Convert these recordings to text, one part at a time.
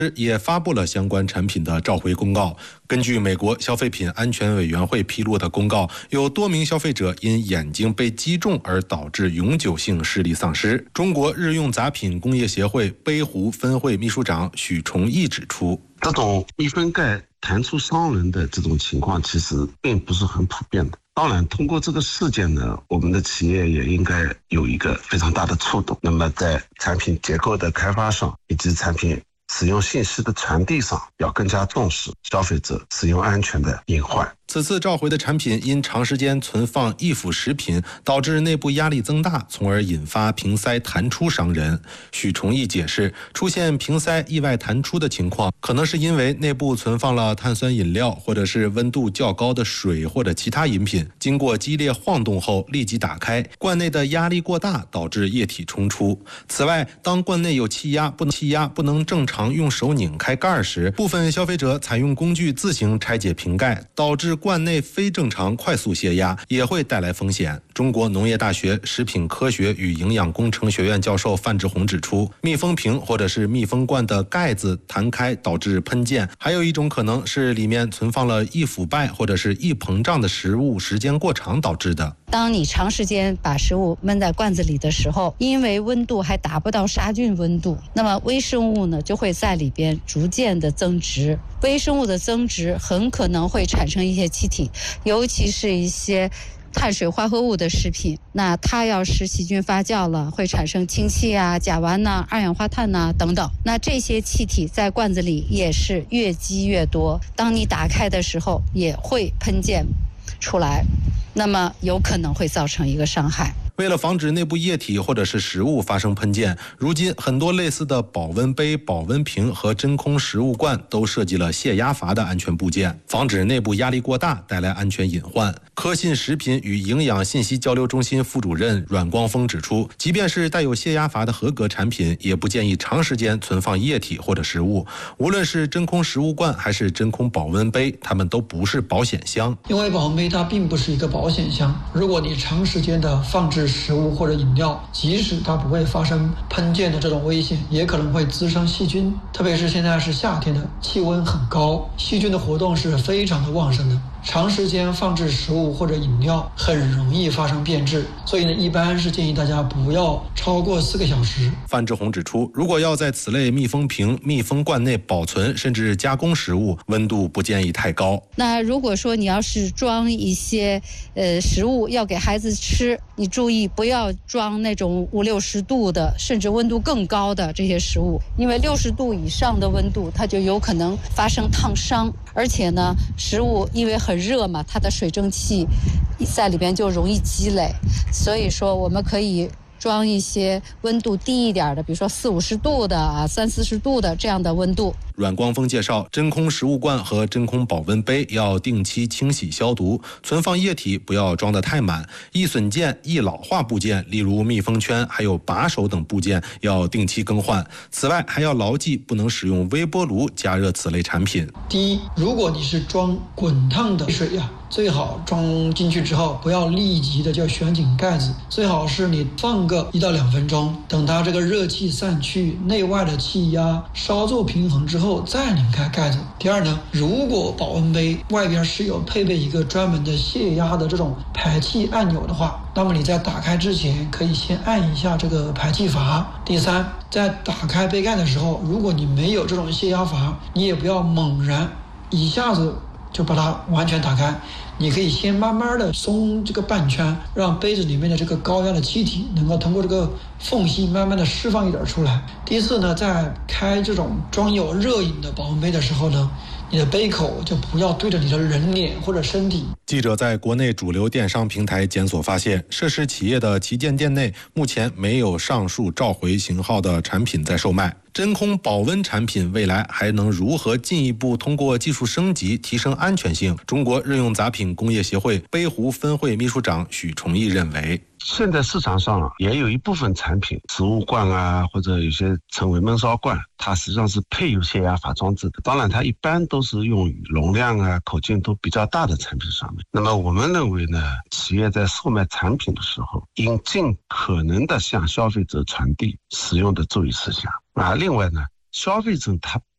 也发布了相关产品的召回公告。根据美国消费品安全委员会披露的公告，有多名消费者因眼睛被击中而导致永久性视力丧失。中国日用杂品工业协会杯湖分会秘书长许崇义指出， 这种密封盖弹出伤人的这种情况其实并不是很普遍的。当然，通过这个事件呢，我们的企业也应该有一个非常大的触动。那么在产品结构的开发上，以及产品使用信息的传递上，要更加重视消费者使用安全的隐患。 此次召回的产品因长时间存放易腐食品，导致内部压力增大，从而引发瓶塞弹出伤人。许崇义解释，出现瓶塞意外弹出的情况，可能是因为内部存放了碳酸饮料，或者是温度较高的水或者其他饮品，经过激烈晃动后立即打开，罐内的压力过大，导致液体冲出。此外，当罐内有气压不能正常用手拧开盖时，部分消费者采用工具自行拆解瓶盖，导致罐内非正常快速泄压，也会带来风险。中国农业大学食品科学与营养工程学院教授范志红指出，密封瓶或者是密封罐的盖子弹开导致喷溅，还有一种可能是里面存放了易腐败或者是易膨胀的食物时间过长导致的。 当你长时间把食物闷在罐子里的时候，因为温度还达不到杀菌温度，那么微生物呢就会在里边逐渐的增殖。微生物的增殖很可能会产生一些气体，尤其是一些碳水化合物的食品，那它要是细菌发酵了，会产生氢气啊、甲烷呐、二氧化碳呐等等。那这些气体在罐子里也是越积越多，当你打开的时候也会喷溅出来，那么有可能会造成一个伤害。 为了防止内部液体或者是食物发生喷溅，如今很多类似的保温杯、保温瓶和真空食物罐都设计了泄压阀的安全部件，防止内部压力过大带来安全隐患。科信食品与营养信息交流中心副主任阮光峰指出，即便是带有泄压阀的合格产品，也不建议长时间存放液体或者食物。无论是真空食物罐还是真空保温杯，它们都不是保险箱。 因为保温杯它并不是一个保险箱，如果你长时间的放置食物或者饮料，即使它不会发生喷溅的这种危险，也可能会滋生细菌。特别是现在是夏天的，气温很高，细菌的活动是非常的旺盛的。长时间放置食物或者饮料很容易发生变质，所以呢，一般是建议大家不要超过4个小时。 范志红指出，如果要在此类密封瓶、密封罐内保存甚至加工食物，温度不建议太高。 那如果说你要是装一些食物要给孩子吃，你注意不要装那种50-60度的，甚至温度更高的这些食物，因为60度以上的温度它就有可能发生烫伤，而且呢，食物因为很热嘛，它的水蒸气在里边就容易积累，所以说我们可以装一些温度低一点的，比如说40-50度的啊，30-40度的这样的温度。 阮光峰介绍，真空食物罐和真空保温杯要定期清洗消毒，存放液体不要装得太满，易损件、易老化部件，例如密封圈还有把手等部件要定期更换。此外，还要牢记不能使用微波炉加热此类产品。 第一，如果你是装滚烫的水呀，最好装进去之后不要立即的就旋紧盖子，最好是你放个1到2分钟，等它这个热气散去，内外的气压稍作平衡之后再拧开盖子。第二呢，如果保温杯外边是有配备一个专门的泄压的这种排气按钮的话，那么你在打开之前可以先按一下这个排气阀。第三，在打开杯盖的时候，如果你没有这种泄压阀，你也不要猛然一下子就把它完全打开，你可以先慢慢的松这个半圈，让杯子里面的这个高压的气体能够通过这个缝隙慢慢的释放一点出来。第四呢，在开这种装有热饮的保温杯的时候呢，你的杯口就不要对着你的人脸或者身体。 记者在国内主流电商平台检索发现，涉事企业的旗舰店内目前没有上述召回型号的产品在售卖。真空保温产品未来还能如何进一步通过技术升级提升安全性？中国日用杂品工业协会杯湖分会秘书长许崇义认为， 现在市场上也有一部分产品，食物罐啊，或者有些称为焖烧罐，它实际上是配有泄压阀装置的。当然，它一般都是用于容量啊、口径都比较大的产品上面。那么我们认为呢，企业在售卖产品的时候，应尽可能的向消费者传递使用的注意事项。另外呢，消费者他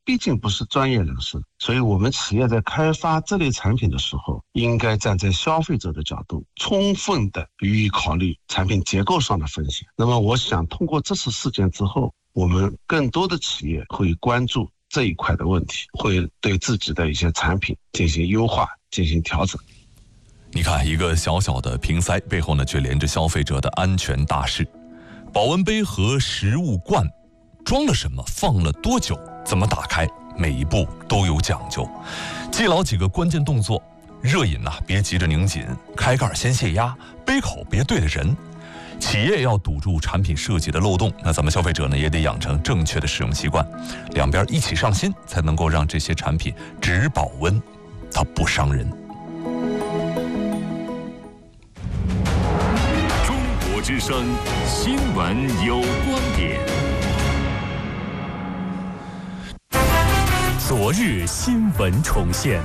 毕竟不是专业人士，所以我们企业在开发这类产品的时候，应该站在消费者的角度，充分的予以考虑产品结构上的风险。那么我想通过这次事件之后，我们更多的企业会关注这一块的问题，会对自己的一些产品进行优化，进行调整。 你看，一个小小的瓶塞背后呢，却连着消费者的安全大事。保温杯和食物罐装了什么，放了多久，怎么打开，每一步都有讲究。记牢几个关键动作：热饮别急着拧紧，开盖先泄压，杯口别对着人。企业要堵住产品设计的漏洞，那咱们消费者呢也得养成正确的使用习惯，两边一起上心，才能够让这些产品只保温，它不伤人。 中国之声新闻有观点。昨日新闻重现，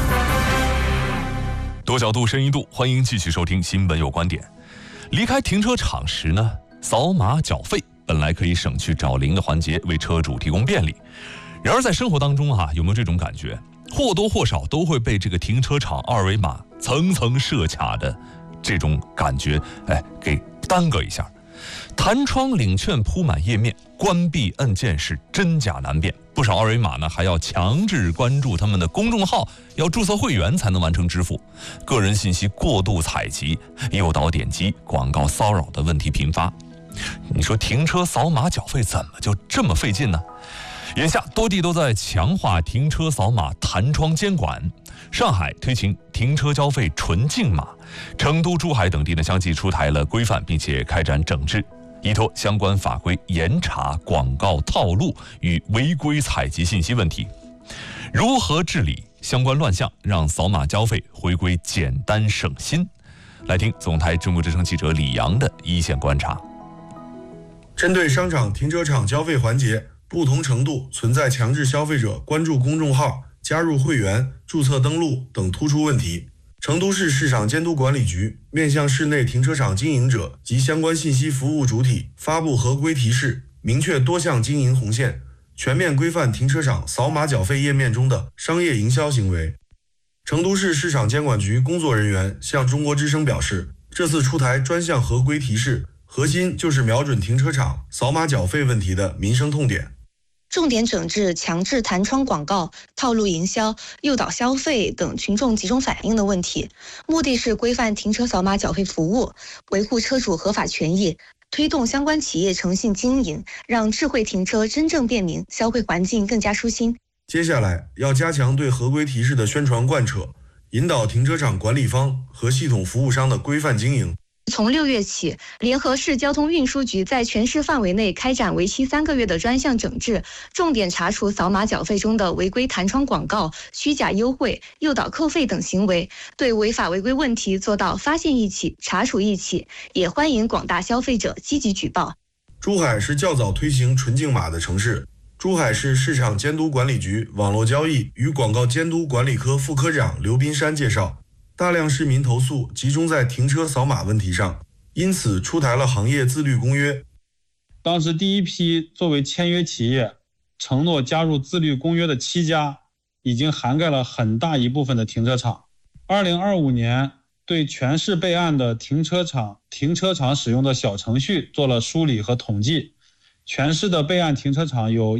多角度、深一度，欢迎继续收听新闻有观点。离开停车场时呢，扫码缴费本来可以省去找零的环节，为车主提供便利。然而在生活当中有没有这种感觉？或多或少都会被这个停车场二维码层层设卡的这种感觉，给耽搁一下。弹窗领券铺满页面，关闭按键是真假难辨。不少二维码呢还要强制关注他们的公众号，要注册会员才能完成支付。个人信息过度采集，诱导点击，广告骚扰的问题频发。你说停车扫码缴费怎么就这么费劲呢？眼下多地都在强化停车扫码弹窗监管。上海推行停车交费纯净码，成都、珠海等地呢相继出台了规范，并且开展整治，依托相关法规严查广告套路与违规采集信息问题。如何治理相关乱象，让扫码交费回归简单省心？来听总台中国之声记者李阳的一线观察。 针对商场停车场交费环节不同程度存在强制消费者关注公众号、加入会员、注册登录等突出问题，成都市市场监督管理局面向市内停车场经营者及相关信息服务主体发布合规提示，明确多项经营红线，全面规范停车场扫码缴费页面中的商业营销行为。成都市市场监管局工作人员向中国之声表示，这次出台专项合规提示，核心就是瞄准停车场扫码缴费问题的民生痛点， 重点整治强制弹窗广告、套路营销、诱导消费等群众集中反映的问题，目的是规范停车扫码缴费服务，维护车主合法权益，推动相关企业诚信经营，让智慧停车真正便民，消费环境更加舒心。 接下来要加强对合规提示的宣传贯彻，引导停车场管理方和系统服务商的规范经营。 从6月起，联合市交通运输局在全市范围内开展为期3个月的专项整治，重点查处扫码缴费中的违规弹窗广告、虚假优惠、诱导扣费等行为，对违法违规问题做到发现一起、查处一起，也欢迎广大消费者积极举报。 珠海是较早推行纯净码的城市。珠海市市场监督管理局网络交易与广告监督管理科副科长刘斌山介绍，大量市民投诉集中在停车扫码问题上，因此出台了行业自律公约。 当时第一批作为签约企业承诺加入自律公约的7家，已经涵盖了很大一部分的停车场。2025年对全市备案的停车场使用的小程序做了梳理和统计，全市的备案停车场有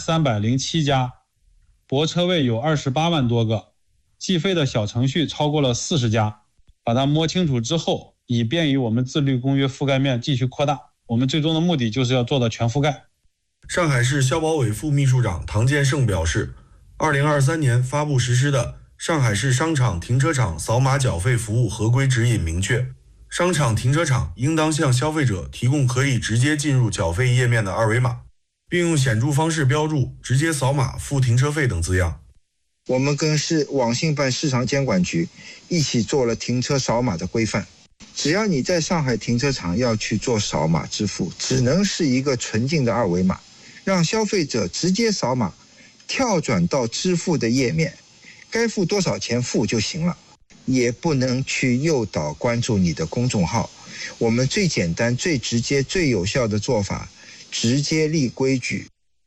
1307家，泊车位有28万多个，计费的小程序超过了40家。把它摸清楚之后，以便于我们自律公约覆盖面继续扩大。我们最终的目的就是要做到全覆盖。 上海市消保委副秘书长唐建胜表示，2023年发布实施的上海市商场停车场扫码缴费服务合规指引明确，商场停车场应当向消费者提供可以直接进入缴费页面的二维码，并用显著方式标注直接扫码付停车费等字样。 我们跟市网信办市场监管局一起做了停车扫码的规范，只要你在上海停车场要去做扫码支付，只能是一个纯净的二维码，让消费者直接扫码跳转到支付的页面，该付多少钱付就行了，也不能去诱导关注你的公众号。我们最简单、最直接、最有效的做法，直接立规矩。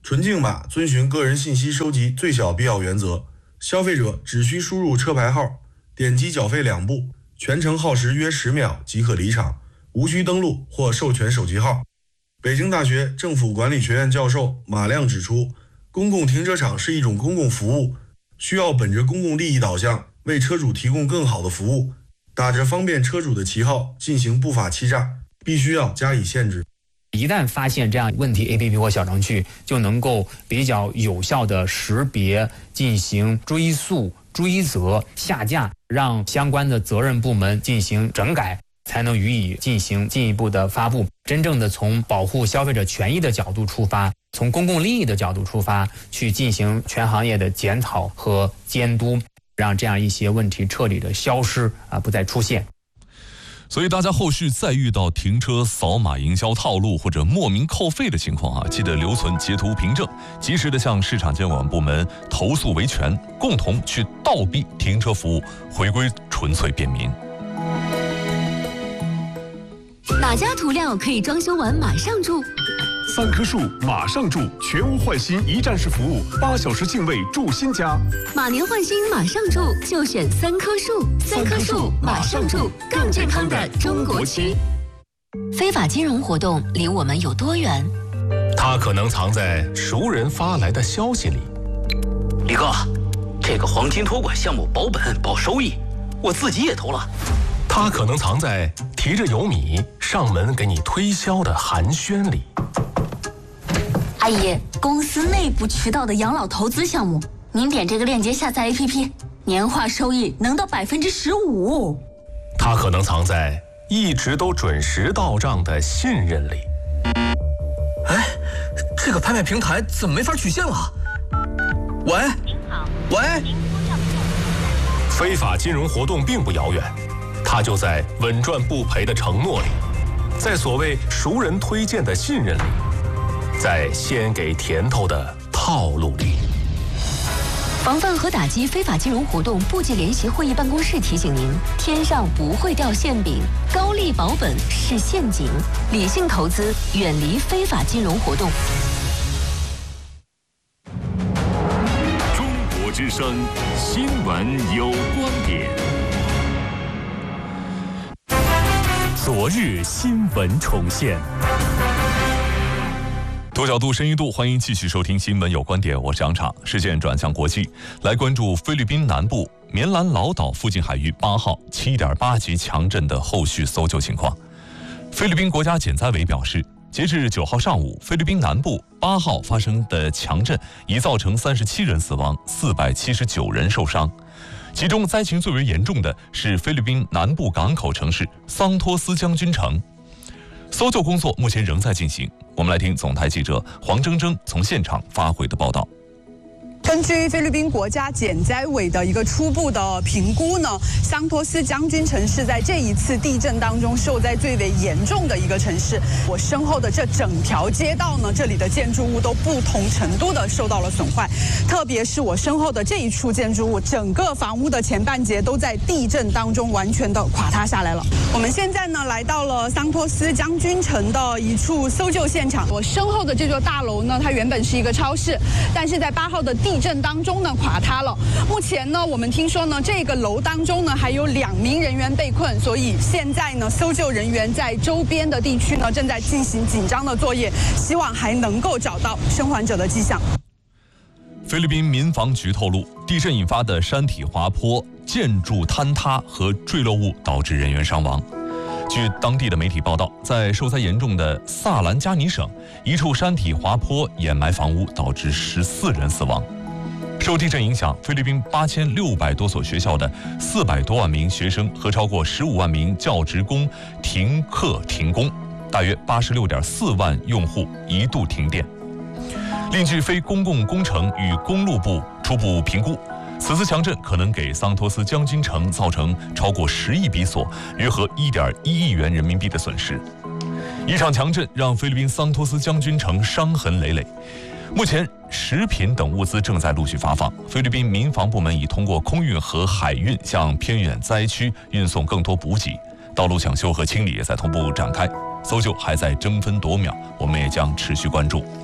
纯净码遵循个人信息收集最小必要原则，消费者只需输入车牌号，点击缴费2步，全程耗时约10秒即可离场，无需登录或授权手机号。北京大学政府管理学院教授马亮指出，公共停车场是一种公共服务，需要本着公共利益导向，为车主提供更好的服务，打着方便车主的旗号进行不法欺诈，必须要加以限制。 一旦发现这样问题 APP 或小程序，就能够比较有效的识别、进行追溯、追责、下架，让相关的责任部门进行整改，才能予以进行进一步的发布。真正的从保护消费者权益的角度出发，从公共利益的角度出发，去进行全行业的检讨和监督，让这样一些问题彻底的消失不再出现。 所以大家后续再遇到停车扫码营销套路或者莫名扣费的情况记得留存截图凭证，及时的向市场监管部门投诉维权，共同去倒逼停车服务回归纯粹便民。 哪家涂料可以装修完马上住 ？3棵树马上住，全屋换新一站式服务，8小时净位住新家。 马年换新马上住，就选3棵树。3棵树马上住，更健康的中国区。非法金融活动离我们有多远？ 它可能藏在熟人发来的消息里。 李哥，这个黄金托管项目保本保收益，我自己也投了。 它可能藏在提着油米上门给你推销的寒暄里。 阿姨，公司内部渠道的养老投资项目，您点这个链接下载 APP， 年化收益能到15%。 它可能藏在一直都准时到账的信任里。 哎，这个拍卖平台怎么没法取现了？喂，您好，喂。 非法金融活动并不遥远，它就在稳赚不赔的承诺里，在所谓熟人推荐的信任里，在先给甜头的套路里。 防范和打击非法金融活动部级联席会议办公室提醒您：天上不会掉馅饼，高利保本是陷阱，理性投资，远离非法金融活动。 中国之声新闻有观点。 昨日新闻重现。 多角度、深一度，欢迎继续收听《新闻有观点》，我是杨昶。视线转向国际，来关注菲律宾南部棉兰老岛附近海域8号 7.8 级强震的后续搜救情况。菲律宾国家减灾委表示，截至9号上午，菲律宾南部8号发生的强震已造成37人死亡，479人受伤。其中灾情最为严重的是菲律宾南部港口城市桑托斯将军城。搜救工作目前仍在进行，我们来听总台记者黄铮铮从现场发回的报道。 根据菲律宾国家减灾委的一个初步的评估呢，桑托斯将军城是在这一次地震当中受灾最为严重的一个城市。我身后的这整条街道呢，这里的建筑物都不同程度的受到了损坏，特别是我身后的这一处建筑物，整个房屋的前半截都在地震当中完全的垮塌下来了。我们现在呢来到了桑托斯将军城的一处搜救现场。我身后的这座大楼呢，它原本是一个超市，但是在8号的地震当中呢垮塌了。目前呢，我们听说呢，这个楼当中呢还有2名人员被困，所以现在呢，搜救人员在周边的地区呢正在进行紧张的作业，希望还能够找到生还者的迹象。 菲律宾民防局透露，地震引发的山体滑坡、建筑坍塌和坠落物导致人员伤亡。据当地的媒体报道，在受灾严重的萨兰加尼省，一处山体滑坡掩埋房屋，导致14人死亡。受地震影响，菲律宾8600多所学校的400多万名学生和超过15万名教职工停课停工，大约86.4万用户一度停电。另据非公共工程与公路部初步评估，此次强震可能给桑托斯将军城造成超过10亿比索，约合1.1亿元人民币的损失。一场强震让菲律宾桑托斯将军城伤痕累累。目前，食品等物资正在陆续发放。菲律宾民防部门已通过空运和海运向偏远灾区运送更多补给，道路抢修和清理也在同步展开，搜救还在争分夺秒，我们也将持续关注。